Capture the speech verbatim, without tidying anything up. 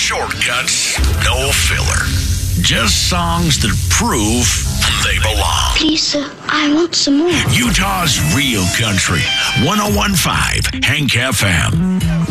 shortcuts, no filler. Just songs that prove they belong. Please, sir, I want some more. Utah's real country. one oh one point five Hank F M.